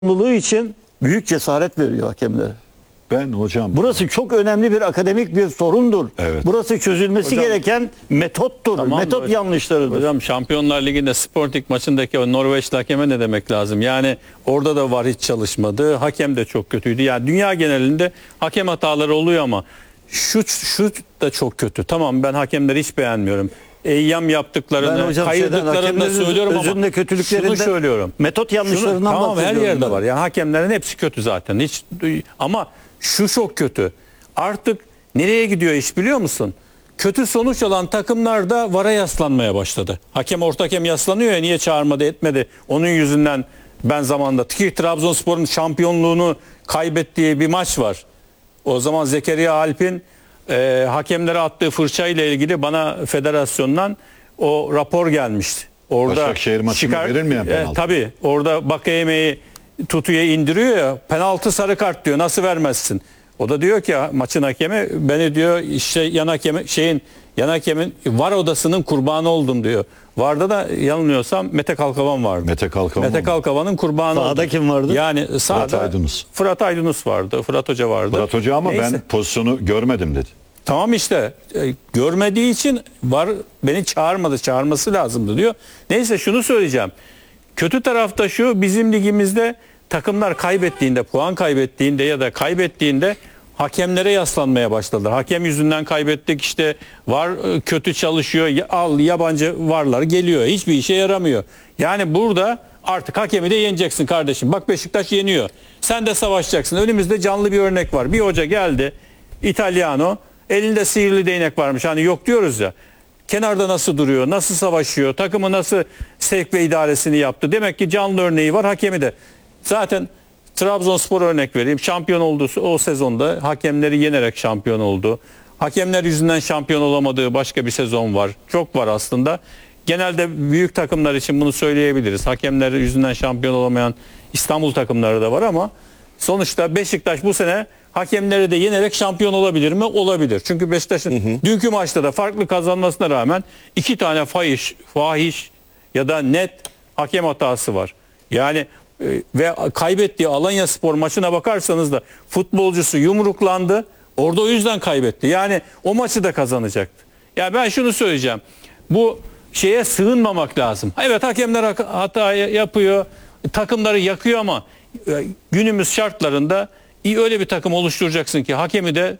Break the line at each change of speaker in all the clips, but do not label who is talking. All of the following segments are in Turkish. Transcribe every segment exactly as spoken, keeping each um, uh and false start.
sorumluluğu için büyük cesaret veriyor hakemlere.
Ben hocam...
Burası çok önemli bir akademik bir sorundur.
Evet.
Burası çözülmesi
Hocam,
gereken metottur.
tamam
Metot
hocam,
yanlışlarıdır.
Hocam Şampiyonlar Ligi'nde Sporting maçındaki o Norveçli hakeme ne demek lazım? Yani orada da var hiç çalışmadı. Hakem de çok kötüydü. Yani dünya genelinde hakem hataları oluyor ama şu şu da çok kötü. Tamam, ben hakemleri hiç beğenmiyorum. Eyyam yaptıklarını, kayırdıklarını da söylüyorum ama
özünde kötülüklerinden,
şunu söylüyorum.
Metot yanlışlarından
Şunu, tamam, her
bahsediyorum
yerde
ben.
var. Yani hakemlerin hepsi kötü zaten. Hiç ama şu çok kötü. Artık nereye gidiyor iş biliyor musun? Kötü sonuç alan takımlar da VAR'a yaslanmaya başladı. Hakem orta hakem yaslanıyor ya, niye çağırmadı etmedi. Onun yüzünden ben zamanında ki Trabzonspor'un şampiyonluğunu kaybettiği bir maç var. O zaman Zekeriya Alp'in e, hakemlere attığı fırça ile ilgili bana federasyondan o rapor gelmişti. Orada
Başakşehir maçında verilmeyen penaltı.
E, tabii orada Bakayeme'yi tutuya indiriyor ya, penaltı sarı kart diyor, nasıl vermezsin? O da diyor ki maçın hakemi, beni diyor işte yan hakemi şeyin yan hakemin VAR odasının kurbanı oldum diyor. VAR'da da yanılmıyorsam Mete Kalkavan vardı.
Mete Kalkavan.
Mete Kalkavan'ın kurbanı
Sağda
oldum.
kim vardı?
Yani sağda
Fırat Aydınus.
Fırat Aydınus vardı. Fırat Hoca vardı.
Fırat Hoca ama
Neyse.
ben pozisyonu görmedim dedi.
Tamam işte e, görmediği için var, beni çağırmadı, çağırması lazımdı diyor. Neyse, şunu söyleyeceğim. Kötü tarafta şu: bizim ligimizde takımlar kaybettiğinde, puan kaybettiğinde ya da kaybettiğinde hakemlere yaslanmaya başladılar. Hakem yüzünden kaybettik, işte var e, kötü çalışıyor, al yabancı varlar geliyor, hiçbir işe yaramıyor. Yani burada artık hakemi de yeneceksin kardeşim. Bak Beşiktaş yeniyor. Sen de savaşacaksın. Önümüzde canlı bir örnek var. Bir hoca geldi, İtalyano, elinde sihirli değnek varmış. Hani yok diyoruz ya. Kenarda nasıl duruyor, nasıl savaşıyor, takımı nasıl sevk ve idaresini yaptı. Demek ki canlı örneği var, hakemi de. Zaten Trabzonspor örnek vereyim. Şampiyon olduğu o sezonda hakemleri yenerek şampiyon oldu. Hakemler yüzünden şampiyon olamadığı başka bir sezon var. Çok var aslında. Genelde büyük takımlar için bunu söyleyebiliriz. Hakemler yüzünden şampiyon olamayan İstanbul takımları da var ama sonuçta Beşiktaş bu sene hakemleri de yenerek şampiyon olabilir mi? Olabilir. Çünkü Beşiktaş'ın dünkü maçta da farklı kazanmasına rağmen iki tane fahiş, fahiş ya da net hakem hatası var. Yani e, ve kaybettiği Alanyaspor maçına bakarsanız da futbolcusu yumruklandı. Orada o yüzden kaybetti. Yani o maçı da kazanacaktı. Ya ben şunu söyleyeceğim. Bu şeye sığınmamak lazım. Evet, hakemler hata yapıyor, takımları yakıyor ama günümüz şartlarında iyi öyle bir takım oluşturacaksın ki hakemi de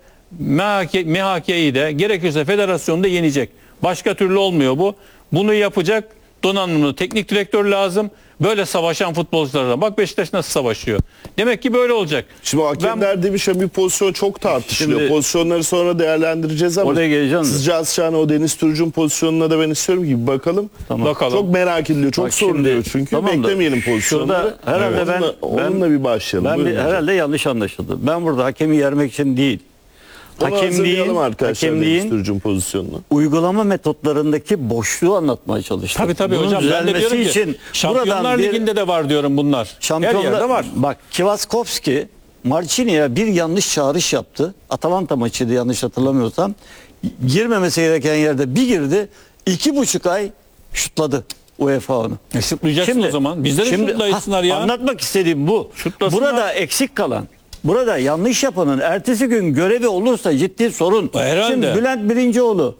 M H K'yi de gerekirse federasyonu da yenecek. Başka türlü olmuyor bu. Bunu yapacak donanımlı teknik direktör lazım. Böyle savaşan futbolcularla. Bak Beşiktaş nasıl savaşıyor. Demek ki böyle olacak.
Şimdi hakemler ben, demiş ya, bir pozisyon çok tartışılıyor.
Şimdi,
pozisyonları sonra değerlendireceğiz ama
oraya geleceğim.
Sıcağız Şahane o Deniz Türüc'ün pozisyonuna da ben istiyorum ki bir bakalım.
Tamam.
Bakalım.
Çok merak ediliyor. Çok
Bak
soruluyor
şimdi,
çünkü.
tamam da,
beklemeyelim pozisyonları.
Şurada herhalde
evet.
ben,
onunla,
ben
onunla bir başlayalım.
Ben bir, herhalde yanlış anlaşıldı. Ben burada hakemi yermek için değil.
Onu hazırlayalım arkadaşlar Deniz
hakemliğin
Türüc'ün pozisyonunu.
uygulama metotlarındaki boşluğu anlatmaya çalıştım.
Tabii tabii
Bunun
hocam. Ben de diyorum ki
için
Şampiyonlar
bir,
Ligi'nde de var diyorum bunlar. Her yerde var.
Bak Kivaskovski Marcini'ye bir yanlış çağrış yaptı. Atalanta maçıydı yanlış hatırlamıyorsam. Girmemesi gereken yerde bir girdi. iki buçuk ay şutladı UEFA onu.
E, şutlayacaksın o zaman. Bizde de şutlayısınlar ya.
Anlatmak istediğim bu.
Şutlasınlar.
Burada eksik kalan, burada yanlış yapanın ertesi gün görevi olursa ciddi sorun.
Herhalde.
Şimdi Bülent Birincioğlu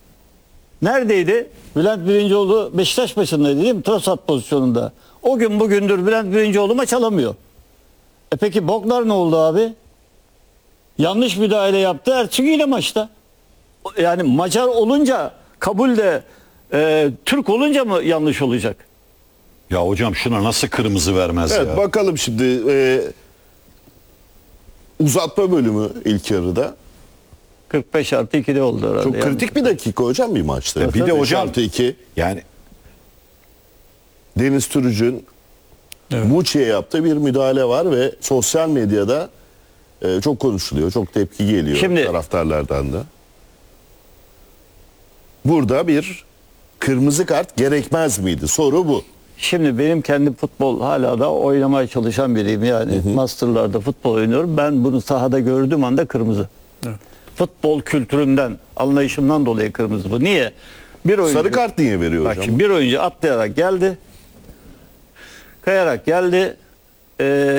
neredeydi? Bülent Birincioğlu Beşiktaş maçındaydı değil mi? Trosat pozisyonunda. O gün bugündür Bülent Birincioğlu maç alamıyor. E peki Bognar ne oldu abi? Yanlış müdahale yaptı. Ertuğrul maçta. Yani Macar olunca kabul de e, Türk olunca mı yanlış olacak?
Ya hocam şuna nasıl kırmızı vermez
Evet
ya?
bakalım şimdi. E, uzatma bölümü ilk yarıda.
kırk beş artı ikide oldu herhalde.
Çok
yani.
kritik bir dakika hocam bir maçta.
Ya bir de hocam
artı iki.
yani
Deniz Türüc'ün
Evet.
Muçi'ye yaptığı bir müdahale var ve sosyal medyada e, çok konuşuluyor. Çok tepki geliyor
Şimdi,
taraftarlardan da. Burada bir kırmızı kart gerekmez miydi? Soru bu.
Şimdi benim kendi futbol hala da oynamaya çalışan biriyim yani. Hı hı. Master'larda futbol oynuyorum. Ben bunu sahada gördüğüm anda kırmızı. Evet. Futbol kültürümden, anlayışımdan dolayı kırmızı bu. Niye? Bir oyuncu,
sarı kart niye veriyor
bak
hocam?
Şimdi bir oyuncu atlayarak geldi. Kayarak geldi. e,